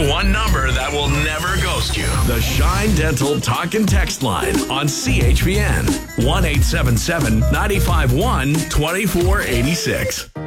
one number that will never ghost you. The Shine Dental Talk and Text Line on CHPN. 1-877-951-2486.